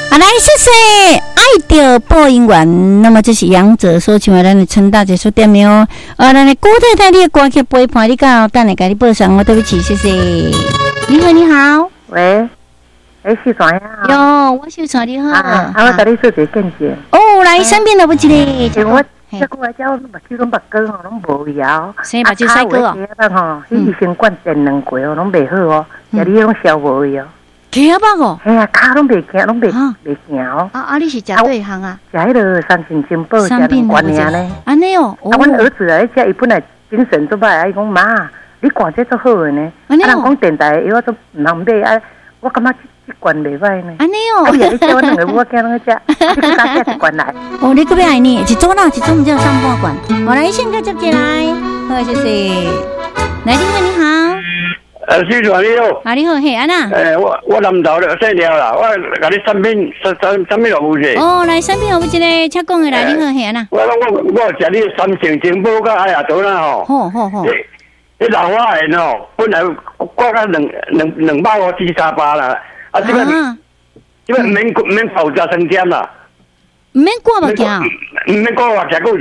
来，谢谢爱的播音员。那么这是杨哲所唱的咱的陈大姐所点的哦。咱的郭太太你的歌曲陪伴你到，等下给你播上哦。对不起，谢谢。你好，你好。 喂，秀传呀？ 哟，我秀传你好。 我跟你说一个见解。 哦，来身边都不一个。 我这个我叫目睭拢目光吼，拢无摇。 生目睭晒过哦。 吼，伊先灌电两过哦，拢袂好哦。家己拢消无去哦。 脚巴哦。 嘿啊，骹拢袂行，拢袂行哦。 你是食对行啊？ 食迄个三全金宝，食两罐尔呢。 安尼哦。 阮儿子啊，食伊本来精神都歹，伊讲妈，你灌这足好个呢。人讲电台药都唔通买啊，我感觉这罐袂歹呢。 安尼哦。 你叫我两个我囝拢去食，你加食一罐来。 你可别爱你，一组啦，一组唔只有上半罐。我来先个接进来，好，谢谢。来，你好，你好。 秀传你好。 你好，嘿，安娜。 我南投了，细条啦，我甲你产品落有者。 来产品落有一个，请讲的来，你好，嘿，安娜。 我食你三成金宝甲爱亚多啦吼。好。你老花眼吼，本来挂到200块4-300啦，这个免90成点啦。 免挂目镜。 免挂目镜，够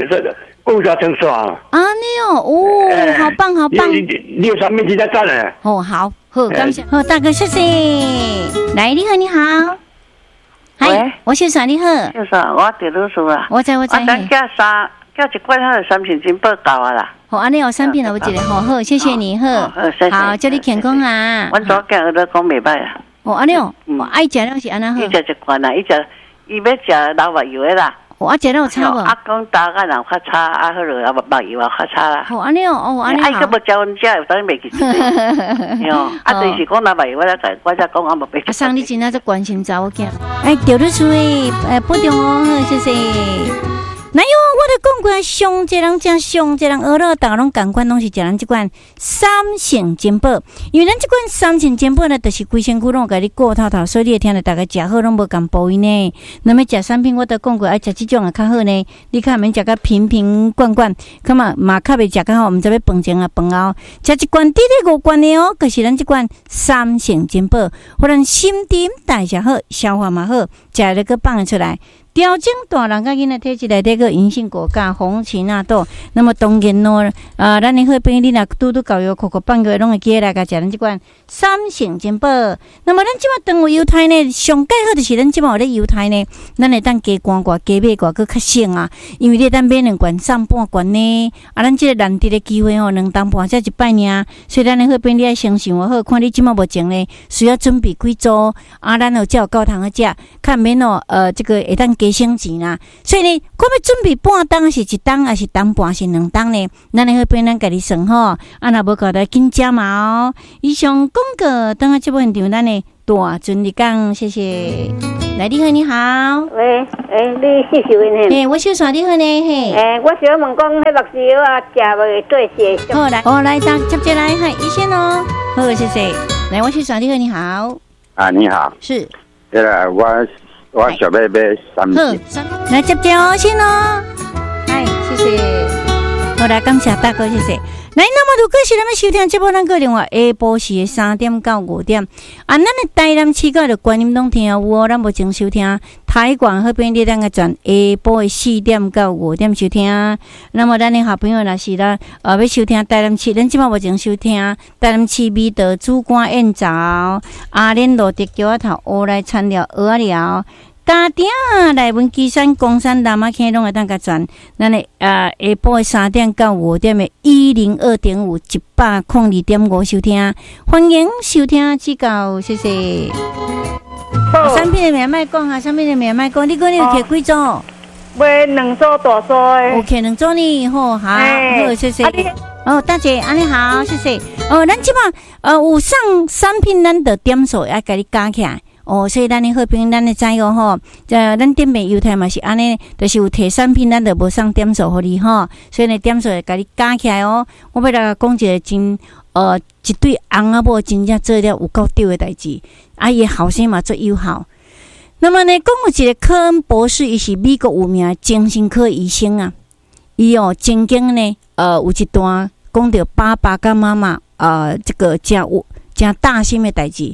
10成线。 你好棒，好棒。 你有产品直接赞的。 好，感谢。好，大哥，谢谢。来，你好，你好。 喂， 我秀传你好。 秀传，我伫你厝啦。 我知。 叫一罐他的三全金宝够啊啦。 安尼产品有一个，好，谢谢你，好，祝你健康啊。 阮昨囝都讲袂歹啊。 安尼爱食了是安那好。 伊食一罐啦，伊要食老目油的啦。 食了有差无？ 讲大概人较差，好落啊目油啊较差啦。 安尼安尼好。 佮要教阮食，有当然袂记住。就是讲老目油，我才讲无袂。 送你真啊，这关心查某囝。钓你厝诶，保重哦，好，谢谢。哪有我咧讲过，上一人食上一人学了，大家拢共款，拢是食咱这款三成金宝。因为咱这款三成金宝呢，就是规身躯拢甲你顾透透，所以你会听到大家食好拢无共补伊呢。那么食产品，我都讲过，爱食这种也较好呢。你看免食甲瓶瓶罐罐，看嘛较袂食甲好，毋知要饭前啊饭后，食一罐滴滴5罐的哦，就是咱这款三成金宝，互咱心肠代谢好，消化嘛好，食了个放得出来。调整大人甲囡仔体质内底个银杏果苷、红芪纳豆，那么当然咯，咱的好朋友你若拄教育扣半个月，拢会记来甲食咱这款三成金宝。那么咱即马当有油菜呢，上介好就是咱即马有咧油菜呢，咱会当加关挂、加买挂，佫较省啊。因为你当买2罐、送半罐呢，咱即个难得的机会吼，2当半才一摆尔，所以咱的好朋友你爱先想好，看你即马无情呢，需要准备几组咱才有够通个食，看免这个会当加省钱啦。所以呢，看要准备半当是1当，还是当半是2当呢？咱的好朋友咱家己算好，若无搞得紧食嘛哦。以上广告，等下节目现场咱的大尊你讲，谢谢。来，你好，你好。 喂，你是谁呢？ 我小传你好呢，嘿。 我想问讲，迄目睭啊，食袂对些。 好来，来，接接来，嗨，医生哦。好，谢谢。来，我小传你好，你好。 你好。 是。 对了，我想要买3件。 来接接哦，先哦。嗨，谢谢。好来，感谢大哥，谢谢。来，那么如果是咱们收听节目，咱个电话下晡时的3点到5点，咱的台南市个的观音拢听有哦，咱目前收听台广好朋友咱个转下晡的4点到5点收听。那么咱的好朋友若是啦，要收听台南市，咱即马目前收听台南市美德主管宴早阿莲路的桥头乌来餐寮蚵仔寮。家庭来文基山、公山、南马坑拢会当甲转，咱的下晡3点到5点的102.5 102.5收听，欢迎收听指教，谢谢。产品的名卖讲啊，产品的名卖讲，你讲你有摕几组？ 买2组大组的。 有摕2组呢，好，好，谢谢。大姐，安尼好，谢谢。咱即马有上产品，咱的点数要甲你加起来。所以咱的好朋友，咱的知哦吼，咱点卖油菜嘛是安尼，就是有摕产品，咱就无送点数互你吼，所以呢点数会甲你加起来哦。我要来讲一个真一对翁仔某真正做了有够对的代志，伊后生嘛做友好。那么呢，讲有一个科恩博士，伊是美国有名精神科医生啊，伊曾经呢有一段讲到爸爸跟妈妈这个真大心的代志。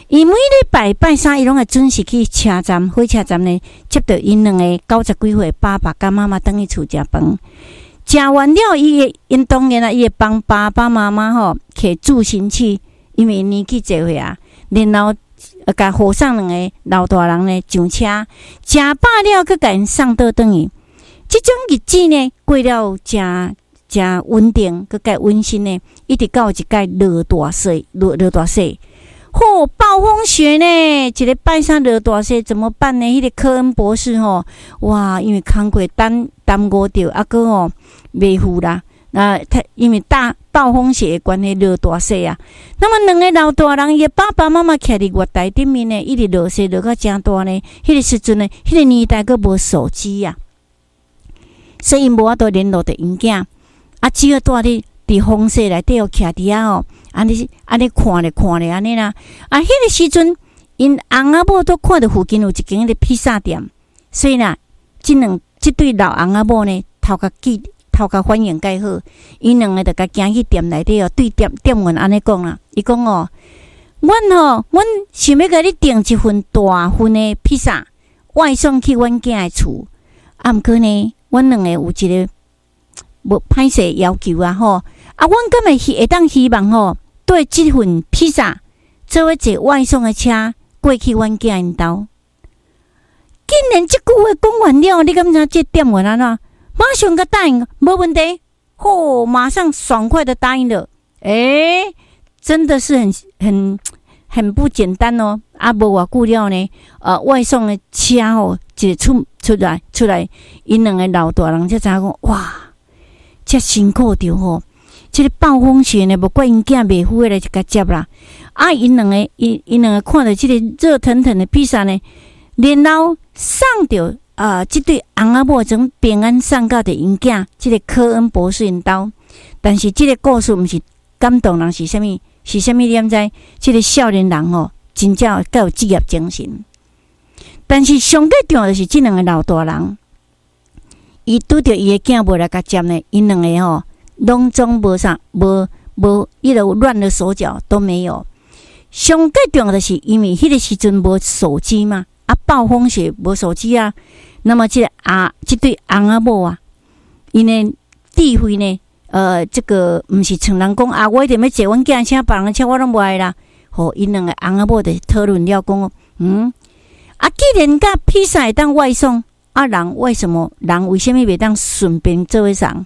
伊每礼拜三伊拢会准时去车站火车站呢，接到因两个90几岁爸爸甲妈妈倒去厝食饭。食完了，因当然伊会帮爸爸妈妈吼摕助行器，因为年纪侪岁啊，然后甲扶上两个老大人呢上车，食饱了，佮甲因送倒转去。即种日子呢，过了真稳定，佮介温馨呢，一直到一届落大雪，哦，暴风雪呢！一个拜三落大雪怎么办呢？迄个科恩博士吼，哇，因为工课耽误着，啊个吼袂赴啦。他因为暴风雪的关系落大雪啊。那么两个老大人，伊爸爸妈妈徛伫月台顶面呢，一直落雪落到真大呢。迄个时阵呢，迄个年代佫无手机啊，所以无法度联络着因囝，啊，只好住伫风雪内底，徛伫遐吼。安尼看咧安尼啦，啊，迄个时阵，因翁仔某都看到附近有一间个披萨店，所以啦，即对老翁仔某呢，头壳反应介好，因两个就甲行去店内底哦，对店员安尼讲啦，伊讲哦，阮想要甲你订一份大份的披萨，外送去阮囝的厝，啊，毋过呢，阮两个有一个无歹势要求啊，吼。啊，阮敢会当希望吼，对即份披萨做伙坐外送的车过去阮囝因兜。竟然即句话讲完了，你感觉这店员安怎？马上甲答应，无问题。吼，马上爽快的答应了。真的是很不简单哦。啊，无偌久了呢，外送的车吼，一出来，因两个老大人才知影讲，哇，遮辛苦着吼。即个暴风雪呢，无怪因囝袂赴来就甲接啦。啊，因两个看到即个热腾腾的披萨呢，然后送着即对翁仔某从平安送到着因囝即个科恩博士因兜。但是即个故事毋是感动人，是啥物？是啥物？你毋知？即个少年人吼，真正较有职业精神。但是上个重要的是，即两个老大人，伊拄着伊的囝无来甲接呢，因两个吼。拢总无啥，无一路乱了手脚都没有。上个重要的是，因为迄个时阵无手机嘛，啊，暴风雪无手机啊。那么即对翁仔某啊，因的智慧呢，这个毋是像人讲啊，我一定要坐阮囝车，别人的车我拢无爱啦。吼，因两个翁仔某就讨论了讲，既然甲披萨会当外送，啊，人为什么袂当顺便做伙送？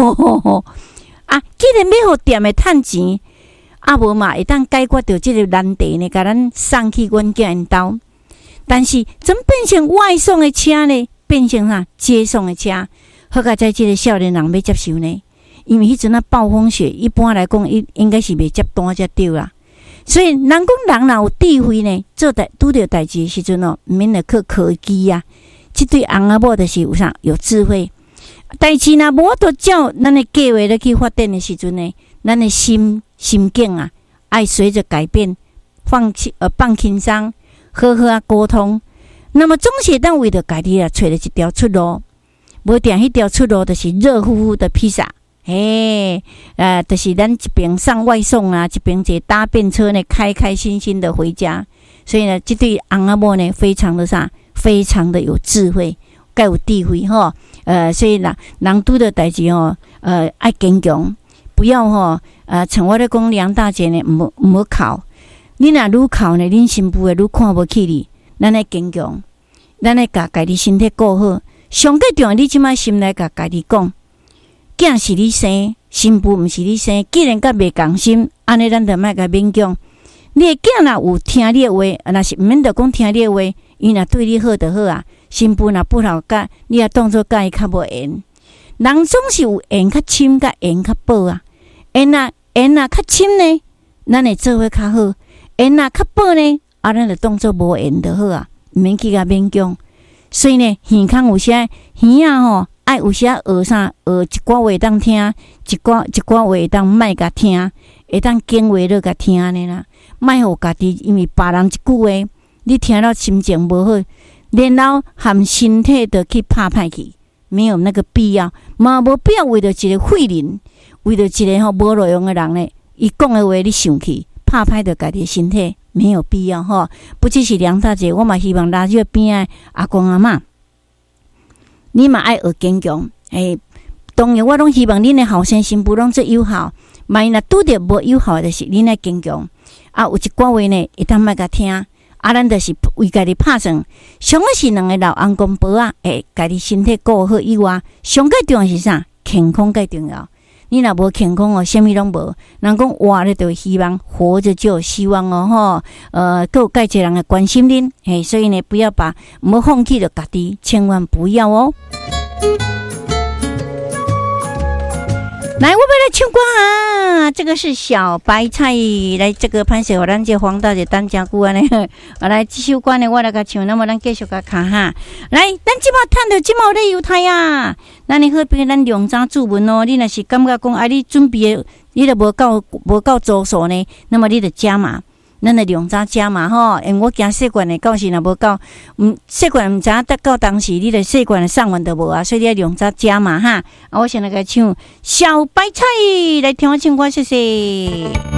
既然要互店的趁钱，无嘛会当解决到即个难题呢？甲咱送去阮囝因兜，但是怎变成外送的车呢？变成啥接送的车？好在即个少年人要接受呢？因为迄阵暴风雪，一般来讲，应该是袂接单才对啦。所以人讲人若有智慧呢，拄着代志的时阵哦，毋免来靠科技啊。即对翁仔某就是有啥有智慧。代志若无法度照咱的计划咧去发展的时阵呢，咱的心境啊，爱随着改变，放轻松，好好沟通。那么总是当为着家己啊，找了一条出路。无定迄条出路就是热乎乎的披萨，就是咱一边上外送啊，一边坐搭便车呢，开开心心的回家。所以呢，这对翁仔某呢，非常的有智慧。该有智慧吼，所以人拄着代志吼，爱坚强，不要吼，像我咧讲梁大姐呢，唔好哭，你若愈哭呢，恁新妇会愈看无起你，咱爱坚强，咱爱甲家己身体顾好，上个重要，你即摆心内甲家己讲，囝是你生，新妇毋是你生，既然甲袂共心，安尼咱就莫甲勉强。你的囝若有听你的话，若是毋免着讲听你的话，伊若对你好就好啊。新妇若不好甲，你也当作甲伊较无缘。人总是有缘较深，甲缘较薄啊。缘较深呢，咱会做伙较好；缘较薄呢，咱就当作无缘就好啊，毋免去甲勉强。所以呢，耳孔有时耳啊吼，爱有时学啥学一寡话当听，一寡话当莫甲听，会当经话落甲听安尼啦。莫互家己因为别人一句话，你听了心情无好。然后含身体都去拍歹去，没有那个必要，嘛无必要为了一个废人，为了一个无路用的人呢，伊讲的话你想去拍歹着家己身体， 没有必要哈。不只是梁大姐，我嘛希望拉这边的阿公阿嬷，你嘛爱学坚强。当然我拢希望恁的后生新妇拢最友好，万一若拄着无友好的是恁来坚强。有一寡话呢，会当莫甲听。咱就是为家己拍算，上个是两个老翁公婆啊，家己身体顾好以外，上个重要是啥？健康最重要。你若无健康哦，什么拢无。人讲活着就有希望，活着就有希望哦吼。各有介侪人来关心恁，所以呢，不要莫放弃了家己，千万不要哦。来，我们来唱歌啊！这个是小白菜，来这个潘水，咱这黄大姐等真久安尼。来这首歌呢，我来甲唱，那么咱继续甲看哈。来，咱即马趁着即马咧犹太啊，咱你好比咱两章注文哦。你若是感觉讲你准备的你都无够周数呢，那么你就加码。咱的两早加嘛吼，因为我惊细管的到时若无够，细管毋知影到当时你的细管的上完都无啊，所以你要两早加嘛哈。我先来个唱小白菜，来听我唱歌，谢谢。